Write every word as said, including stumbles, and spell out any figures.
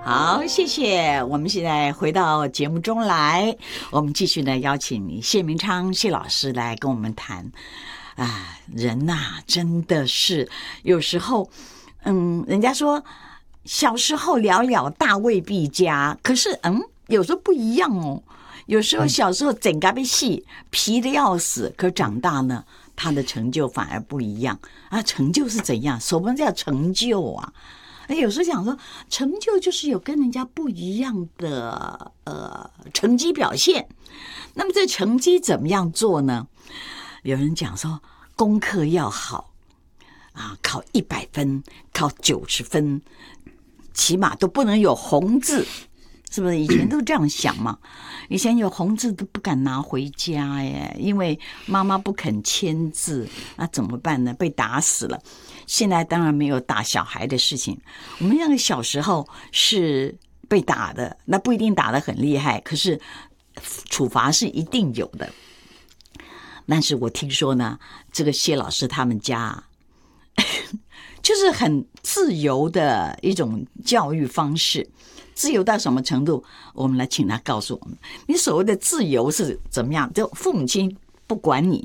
好，谢谢。我们现在回到节目中来，我们继续呢邀请谢明昌谢老师来跟我们谈啊，人呐、啊、真的是有时候，嗯，人家说小时候了了，大未必佳，可是嗯，有时候不一样哦。有时候小时候整个被戏皮的要死，可长大呢，他的成就反而不一样啊。成就是怎样？什么叫成就啊？有时候讲说，成就就是有跟人家不一样的呃成绩表现。那么这成绩怎么样做呢？有人讲说，功课要好啊，考一百分，考九十分，起码都不能有红字。是不是以前都这样想嘛？以前有红字都不敢拿回家耶，因为妈妈不肯签字，那怎么办呢？被打死了。现在当然没有打小孩的事情，我们那个小时候是被打的，那不一定打得很厉害，可是处罚是一定有的。但是我听说呢，这个谢老师他们家就是很自由的一种教育方式。自由到什么程度？我们来请他告诉我们，你所谓的自由是怎么样？就父母亲不管你，